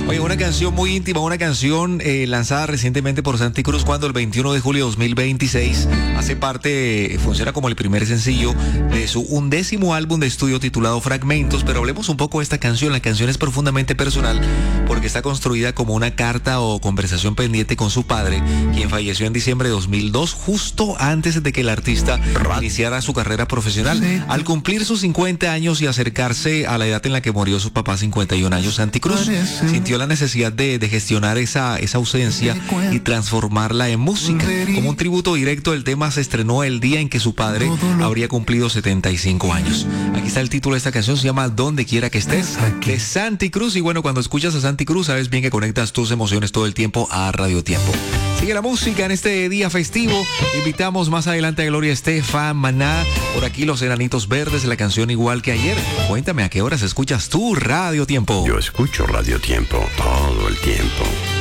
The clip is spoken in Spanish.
Oye, una canción muy íntima, una canción lanzada recientemente por Santi Cruz cuando el 21 de julio de 2026 hace parte, funciona como el primer sencillo de su 11º álbum de estudio titulado Fragmentos, pero hablemos un poco de esta canción. La canción es profundamente personal porque está construida como una carta o conversación pendiente con su padre, quien falleció en diciembre de 2002, justo antes de que el artista iniciara su carrera profesional. Al cumplir sus 50 años y acercarse a la edad en la que murió su papá, 51 años, Santi Cruz sintió la necesidad de gestionar esa ausencia y transformarla en música. Como un tributo directo, el tema se estrenó el día en que su padre habría cumplido 75 años. Aquí está el título de esta canción, se llama Donde Quiera Que Estés, de Santi Cruz. Y bueno, cuando escuchas a Santi Cruz, sabes bien que conectas tus emociones todo el tiempo a Radio Tiempo. Sigue la música en este día festivo. Invitamos más adelante a Gloria Estefan, Maná, por aquí Los Enanitos Verdes, la canción Igual que Ayer. Cuéntame a qué horas escuchas tú Radio Tiempo. Yo escucho Radio Tiempo todo el tiempo.